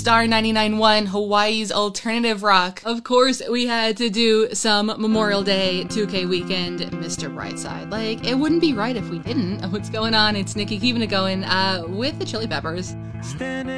Star 99.1, Hawaii's alternative rock. Of course, we had to do some Memorial Day 2K weekend, Mr. Brightside. Like, it wouldn't be right if we didn't. What's going on? It's Nikki keeping it going with the Chili Peppers.